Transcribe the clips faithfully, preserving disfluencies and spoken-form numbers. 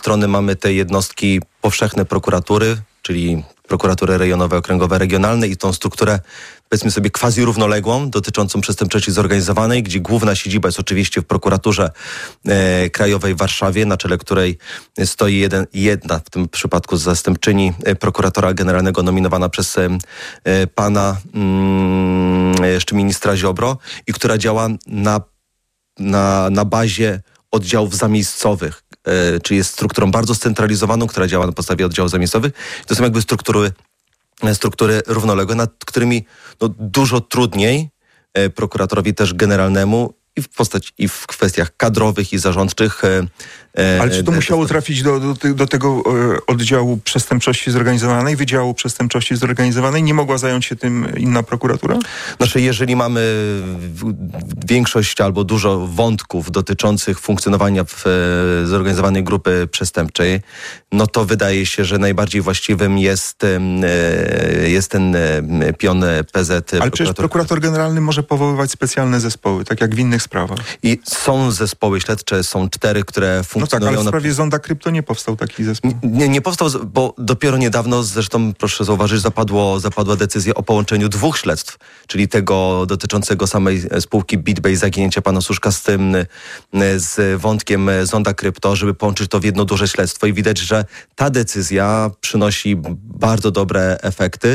strony mamy te jednostki powszechne prokuratury, czyli prokuratury rejonowe, okręgowe, regionalne i tą strukturę, powiedzmy sobie, quasi równoległą dotyczącą przestępczości zorganizowanej, gdzie główna siedziba jest oczywiście w prokuraturze e, krajowej w Warszawie, na czele której stoi jeden, jedna, w tym przypadku zastępczyni e, prokuratora generalnego nominowana przez e, e, pana mm, jeszcze ministra Ziobro i która działa na, na, na bazie oddziałów zamiejscowych, e, czyli jest strukturą bardzo scentralizowaną, która działa na podstawie oddziałów zamiejscowych. To są jakby struktury struktury równoległe, nad którymi no, dużo trudniej e, prokuratorowi też generalnemu i w postaci, i w kwestiach kadrowych i zarządczych. E, e, Ale czy to e, musiało to... trafić do, do, do tego e, oddziału przestępczości zorganizowanej, Wydziału Przestępczości Zorganizowanej? Nie mogła zająć się tym inna prokuratura? Znaczy, jeżeli mamy większość albo dużo wątków dotyczących funkcjonowania w e, zorganizowanej grupy przestępczej, no to wydaje się, że najbardziej właściwym jest, e, jest ten e, pion P Z. Ale przecież prokurator generalny może powoływać specjalne zespoły, tak jak w innych sprawach. I są zespoły śledcze, są cztery, które funkcjonują. No tak, ale w sprawie na... Zonda Krypto nie powstał taki zespół. Nie, nie powstał, bo dopiero niedawno, zresztą proszę zauważyć, zapadło, zapadła decyzja o połączeniu dwóch śledztw, czyli tego dotyczącego samej spółki BitBay, zaginięcia pana Suszka z tym, z wątkiem Zonda Krypto, żeby połączyć to w jedno duże śledztwo i widać, że ta decyzja przynosi bardzo dobre efekty.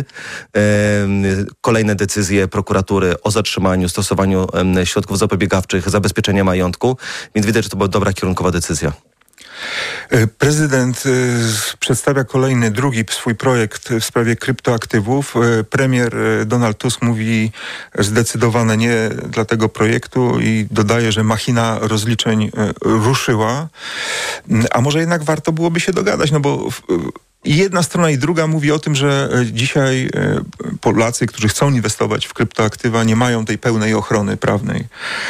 Kolejne decyzje prokuratury o zatrzymaniu, stosowaniu środków zapobiegawczych, zabezpieczenia majątku, więc widać, że to była dobra kierunkowa decyzja. Prezydent y, przedstawia kolejny, drugi swój projekt w sprawie kryptoaktywów. Y, premier y, Donald Tusk mówi zdecydowane nie dla tego projektu i dodaje, że machina rozliczeń y, ruszyła. Y, a może jednak warto byłoby się dogadać, no bo y, i jedna strona i druga mówi o tym, że dzisiaj Polacy, którzy chcą inwestować w kryptoaktywa, nie mają tej pełnej ochrony prawnej.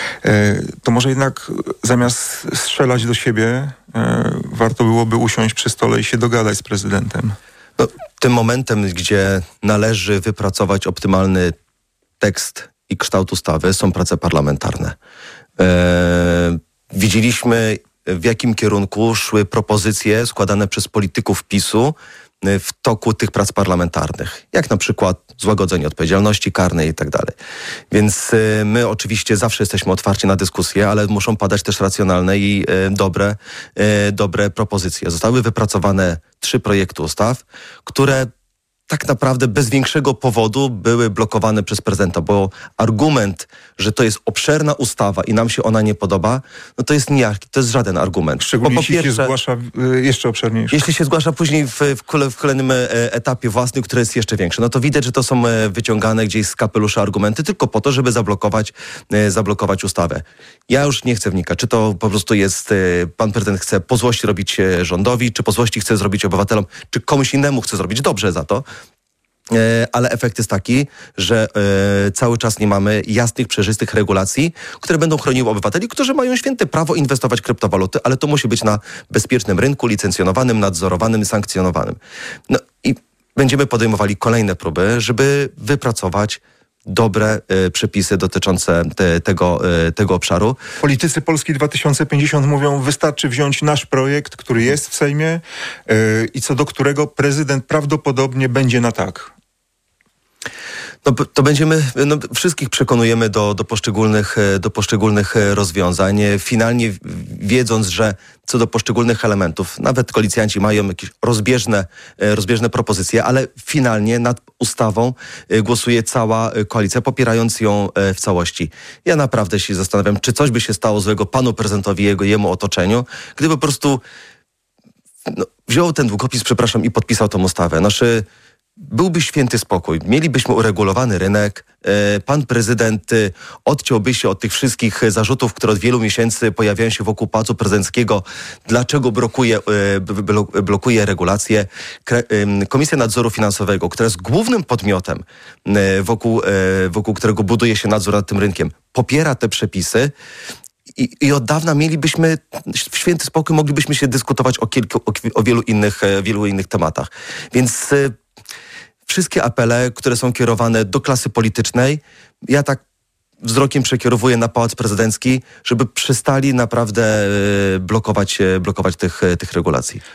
To może jednak zamiast strzelać do siebie, warto byłoby usiąść przy stole i się dogadać z prezydentem. No, tym momentem, gdzie należy wypracować optymalny tekst i kształt ustawy, są prace parlamentarne. Eee, widzieliśmy, w jakim kierunku szły propozycje składane przez polityków PiSu w toku tych prac parlamentarnych, jak na przykład złagodzenie odpowiedzialności karnej i tak dalej. Więc y, my oczywiście zawsze jesteśmy otwarci na dyskusję, ale muszą padać też racjonalne i y, dobre, y, dobre propozycje. Zostały wypracowane trzy projekty ustaw, które tak naprawdę bez większego powodu były blokowane przez prezydenta, bo argument, że to jest obszerna ustawa i nam się ona nie podoba, no to jest nijaki, to jest żaden argument. Szczególnie bo, po jeśli pierwsze, się zgłasza y, jeszcze obszerniejsze. Jeśli się zgłasza później w, w, kole, w kolejnym e, etapie własnym, który jest jeszcze większy, no to widać, że to są e, wyciągane gdzieś z kapelusza argumenty tylko po to, żeby zablokować, e, zablokować ustawę. Ja już nie chcę wnikać, czy to po prostu jest, e, pan prezydent chce po złości robić e, rządowi, czy po złości chce zrobić obywatelom, czy komuś innemu chce zrobić dobrze za to. Ale efekt jest taki, że e, cały czas nie mamy jasnych, przejrzystych regulacji, które będą chroniły obywateli, którzy mają święte prawo inwestować w kryptowaluty, ale to musi być na bezpiecznym rynku, licencjonowanym, nadzorowanym, sankcjonowanym. No i będziemy podejmowali kolejne próby, żeby wypracować dobre e, przepisy dotyczące te, tego, e, tego obszaru. Politycy Polski dwa tysiące pięćdziesiąt mówią, wystarczy wziąć nasz projekt, który jest w Sejmie yy, i co do którego prezydent prawdopodobnie będzie na tak. No, to będziemy, no, wszystkich przekonujemy do, do, poszczególnych, do poszczególnych rozwiązań, finalnie wiedząc, że co do poszczególnych elementów, nawet koalicjanci mają jakieś rozbieżne, rozbieżne propozycje, ale finalnie nad ustawą głosuje cała koalicja, popierając ją w całości. Ja naprawdę się zastanawiam, czy coś by się stało złego panu prezydentowi i jego, jemu otoczeniu, gdyby po prostu no, wziął ten długopis, przepraszam, i podpisał tą ustawę. Znaczy, byłby święty spokój. Mielibyśmy uregulowany rynek. Pan prezydent odciąłby się od tych wszystkich zarzutów, które od wielu miesięcy pojawiają się wokół Pałacu Prezydenckiego. Dlaczego blokuje, blokuje regulacje? Komisja Nadzoru Finansowego, która jest głównym podmiotem, wokół, wokół którego buduje się nadzór nad tym rynkiem, popiera te przepisy. I, I od dawna mielibyśmy w święty spokój, moglibyśmy się dyskutować o, kilku, o, o wielu, innych, wielu innych tematach. Więc wszystkie apele, które są kierowane do klasy politycznej, ja tak wzrokiem przekierowuję na Pałac Prezydencki, żeby przestali naprawdę blokować, blokować tych, tych regulacji.